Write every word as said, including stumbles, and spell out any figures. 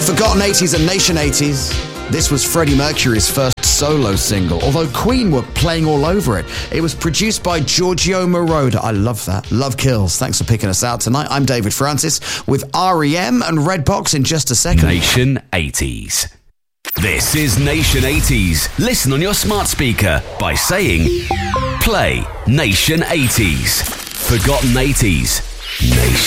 Forgotten eighties and Nation eighties. This was Freddie Mercury's first solo single, although Queen were playing all over it. It was produced by Giorgio Moroder. I love that. Love kills. Thanks for picking us out tonight. I'm David Francis with R E M and Redbox in just a second. Nation eighties. This is Nation eighties. Listen on your smart speaker by saying, play Nation eighties. Forgotten eighties. Nation.